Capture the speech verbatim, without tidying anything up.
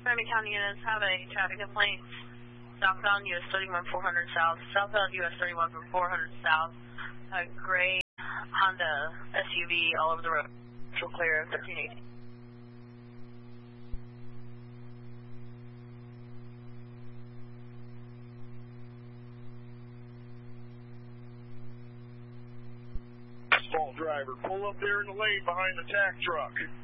Miami County units have a traffic complaint. Southbound U S thirty-one four hundred south, southbound U S thirty-one from four hundred south. A gray Honda S U V all over the road. Actual clear thirteen eighty. Small driver, pull up there in the lane behind the tack truck.